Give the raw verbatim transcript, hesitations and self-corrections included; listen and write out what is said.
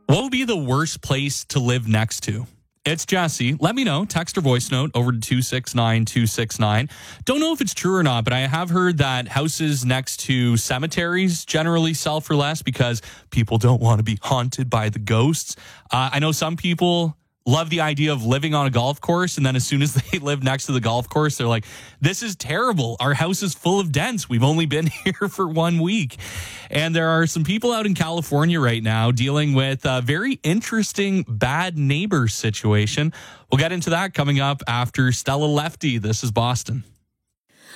What would be the worst place to live next to? It's Jesse. Let me know. Text or voice note over to two six nine two six nine. Don't know if it's true or not, but I have heard that houses next to cemeteries generally sell for less because people don't want to be haunted by the ghosts. Uh, I know some people love the idea of living on a golf course, and then as soon as they live next to the golf course, they're like, this is terrible. Our house is full of dents. We've only been here for one week. And there are some people out in California right now dealing with a very interesting bad neighbor situation. We'll get into that coming up after Stella Lefty. This is Boston.